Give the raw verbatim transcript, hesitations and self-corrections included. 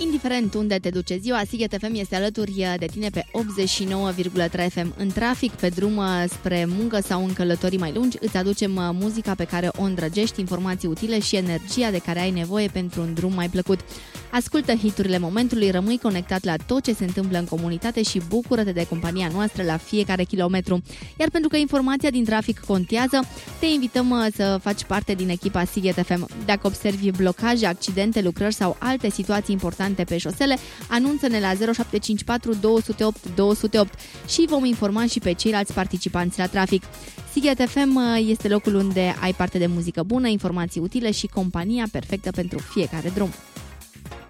Indiferent unde te duce ziua, Sighet F M este alături de tine pe optzeci și nouă virgulă trei F M. În trafic, pe drum spre muncă sau în călătorii mai lungi, îți aducem muzica pe care o îndrăgești, informații utile și energia de care ai nevoie pentru un drum mai plăcut. Ascultă hiturile momentului, rămâi conectat la tot ce se întâmplă în comunitate și bucură-te de compania noastră la fiecare kilometru. Iar pentru că informația din trafic contează, te invităm să faci parte din echipa Sighet F M. Dacă observi blocaje, accidente, lucrări sau alte situații importante pe șosele, anunță-ne la zero șapte cinci patru doi zero opt doi zero opt și vom informa și pe ceilalți participanți la trafic. Sighet F M este locul unde ai parte de muzică bună, informații utile și compania perfectă pentru fiecare drum.